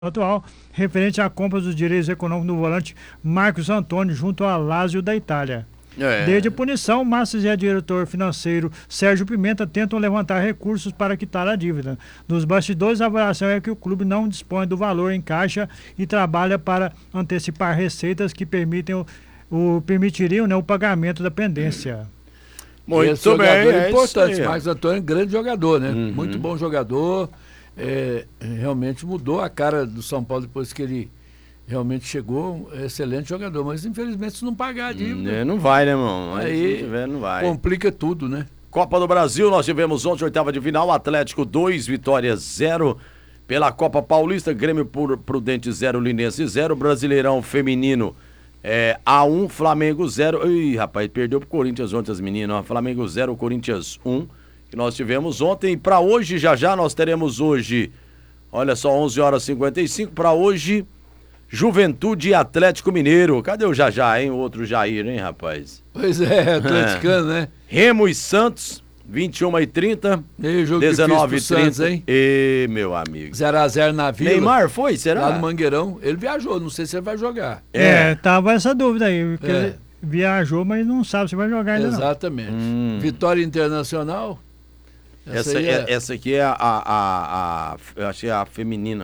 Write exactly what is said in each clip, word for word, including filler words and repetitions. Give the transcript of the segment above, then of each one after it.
atual, referente à compra dos direitos econômicos do volante Marcos Antônio junto ao Lazio da Itália. É. Desde a punição, Massas e a diretor financeiro Sérgio Pimenta tentam levantar recursos para quitar a dívida. Nos bastidores, a avaliação é que o clube não dispõe do valor em caixa e trabalha para antecipar receitas que permitem o, o, permitiriam né, o pagamento da pendência. Muito Esse bem, é importante. Marcos Antônio é um grande jogador, né? Uhum. Muito bom jogador. É, realmente mudou a cara do São Paulo depois que ele realmente chegou, um excelente jogador, mas infelizmente se não pagar a dívida... É, não vai, né, irmão? Aí se tiver, não vai. Complica tudo, né? Copa do Brasil, nós tivemos ontem, oitava de final, Atlético dois, Vitória zero. Pela Copa Paulista, Grêmio Prudente zero, Linense zero. Brasileirão Feminino é, A um, Flamengo zero. Ih, rapaz, perdeu pro Corinthians ontem as meninas, ó. Flamengo zero, Corinthians um. Que nós tivemos ontem. Para hoje, já já, nós teremos hoje, olha só, onze horas e cinquenta e cinco, para hoje, Juventude e Atlético Mineiro. Cadê o Jajá, hein? O outro Jair, hein, rapaz? Pois é, atleticano, é. né? Remo e Santos, vinte e uma e trinta, dezenove e trinta, hein? E, meu amigo. zero a zero na Vila. Neymar foi, será? Lá no Mangueirão. Ele viajou, não sei se ele vai jogar. É, é tava essa dúvida aí, porque é. ele viajou, mas não sabe se vai jogar ainda. Exatamente. Hum. Vitória Internacional. Essa, essa, é... essa aqui é a, a, a, a, eu achei a feminina.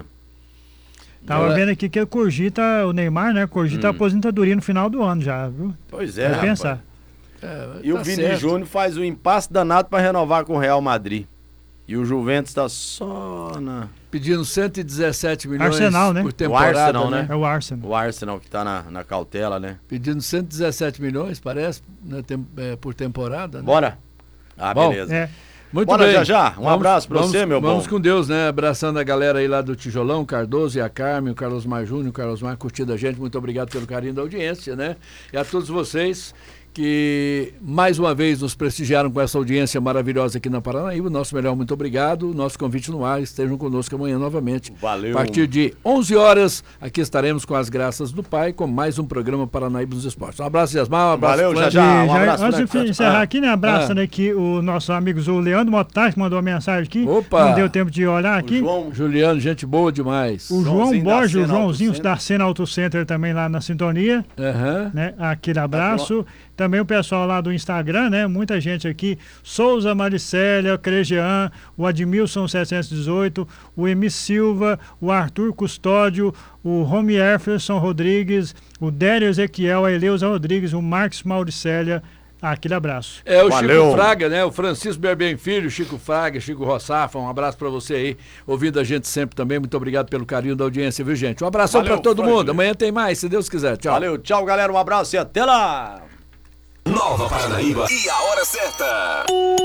Tava Ela... vendo aqui que ele cogita, o Neymar, né? Cogita hum. a aposentadoria no final do ano já, viu? Pois é, vai pensar. É, e tá o Vini Júnior faz um impasse danado para renovar com o Real Madrid. E o Juventus tá só na... Pedindo cento e dezessete milhões Arsenal, né? por temporada. O Arsenal, né? É o Arsenal. O Arsenal que tá na, na cautela, né? Pedindo cento e dezessete milhões, parece, né? Tem, é, por temporada. Né? Bora. Ah, Bom, beleza. É. Muito Bora, bem. já já. Um vamos, abraço pra vamos, você, meu vamos bom. Vamos com Deus, né? Abraçando a galera aí lá do Tijolão, Cardoso e a Carmen, o Carlos Mar Júnior, o Carlos Mar curtindo a gente. Muito obrigado pelo carinho da audiência, né? E a todos vocês que mais uma vez nos prestigiaram com essa audiência maravilhosa aqui na Paranaíba. Nosso melhor muito obrigado. Nosso convite no ar. Estejam conosco amanhã novamente. Valeu. A partir de onze horas, aqui estaremos com as graças do Pai, com mais um programa Paranaíba nos Esportes. Um abraço, Yasmar. Um abraço, Valeu, já, já. Um abraço. Antes de encerrar ah. aqui, né? Abraço ah. aqui o nosso amigo o Leandro Motar, que mandou uma mensagem aqui. Opa. Não deu tempo de olhar aqui. O João Juliano, gente boa demais. O João Borges, o Joãozinho da Cena Auto Center também lá na sintonia. Uhum. Né? Aquele abraço. Também o pessoal lá do Instagram, né? Muita gente aqui. Souza Maricélia, Crejean, o Admilson setecentos e dezoito, o Emi Silva, o Arthur Custódio, o Romy Efferson Rodrigues, o Dério Ezequiel, a Eleusa Rodrigues, o Marcos Mauricélia. Aquele abraço. É o Valeu. Chico Fraga, né? O Francisco Berbem Filho, Chico Fraga, Chico Roçafa, um abraço pra você aí, ouvindo a gente sempre também. Muito obrigado pelo carinho da audiência, viu, gente? Um abração Valeu, pra todo Frank. mundo. Amanhã tem mais, se Deus quiser. Tchau. Valeu, tchau, galera. Um abraço e até lá. Nova Paranaíba e a hora certa.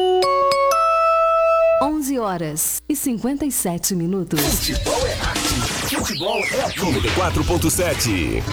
onze horas e cinquenta e sete minutos. Futebol é arte. Futebol é noventa e quatro ponto sete.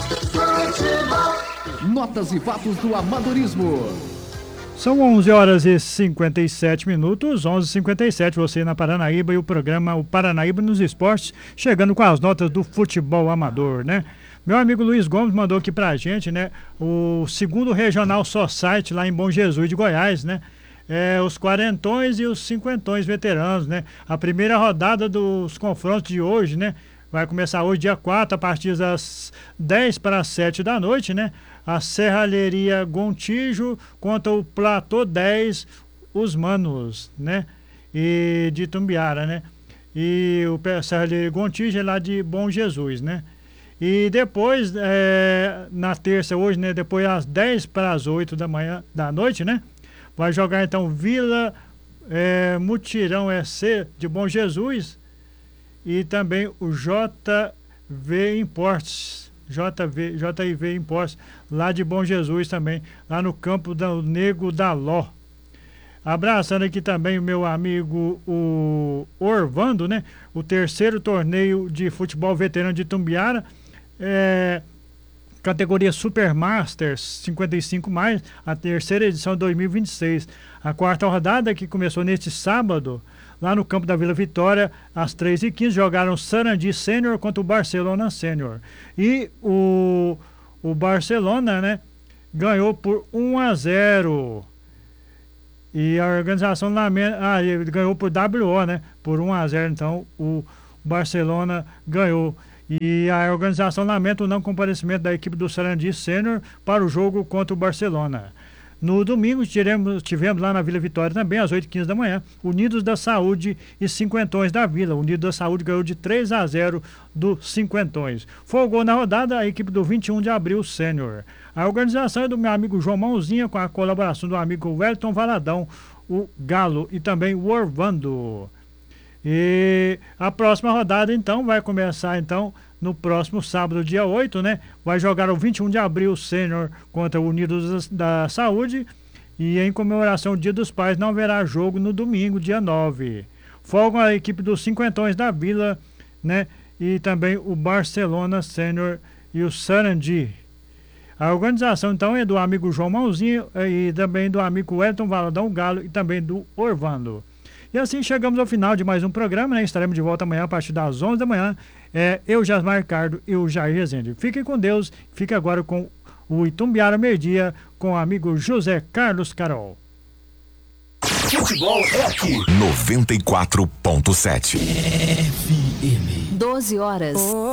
Notas e fatos do amadorismo. São onze horas e cinquenta e sete minutos, onze e cinquenta e sete, você na Paranaíba e o programa O Paranaíba nos Esportes, chegando com as notas do futebol amador, né? Meu amigo Luiz Gomes mandou aqui pra gente, né? O segundo Regional Society lá em Bom Jesus de Goiás, né? É, os quarentões e os cinquentões veteranos, né? A primeira rodada dos confrontos de hoje, né? Vai começar hoje, dia quatro, a partir das dez para as sete da noite, né? A Serralheria Gontijo contra o Platô dez, os Manos, né? E de Tumbiara, né? E o Serralheria Gontijo é lá de Bom Jesus, né? E depois, é, na terça hoje, né? Depois às dez para as oito da manhã, da noite, né? Vai jogar então Vila é, Mutirão E C de Bom Jesus e também o J V Imports, J V, J I V Imports, lá de Bom Jesus também, lá no campo do Nego da Ló. Abraçando aqui também o meu amigo o Orvando, né? O terceiro torneio de futebol veterano de Tumbiara, é, categoria Super Masters cinquenta e cinco mais, a terceira edição de dois mil e vinte e seis. A quarta rodada, que começou neste sábado, lá no campo da Vila Vitória, às três e quinze, jogaram Sarandi Sênior contra o Barcelona Sênior. E o, o Barcelona, né, ganhou por um a zero. E a organização lamenta, ah, ele ganhou por W O, né, por um a zero, então o Barcelona ganhou. E a organização lamenta o não comparecimento da equipe do Sarandi Sênior para o jogo contra o Barcelona. No domingo tivemos, tivemos lá na Vila Vitória também, às oito e quinze da manhã, Unidos da Saúde e Cinquentões da Vila. O Unidos da Saúde ganhou de três a zero do Cinquentões. Folgou na rodada a equipe do vinte e um de abril Sênior. A organização é do meu amigo João Mãozinha, com a colaboração do amigo Wellington Valadão, o Galo e também o Orvando. E a próxima rodada, então, vai começar, então, no próximo sábado, dia oito, né? Vai jogar o vinte e um de abril Sênior contra o Unidos da Saúde. E em comemoração ao Dia dos Pais, não haverá jogo no domingo, dia nove. Folgam a equipe dos Cinquentões da Vila, né? E também o Barcelona Sênior e o Sarandi. A organização, então, é do amigo João Mãozinho e também do amigo Wellington Valadão Galo e também do Orvando. E assim chegamos ao final de mais um programa, né? Estaremos de volta amanhã a partir das onze da manhã. É, eu, Jasmar Ricardo e o Jair Rezende. Fiquem com Deus. Fique agora com o Itumbiara Meio-Dia com o amigo José Carlos Carol. Futebol é aqui. noventa e quatro ponto sete. doze horas.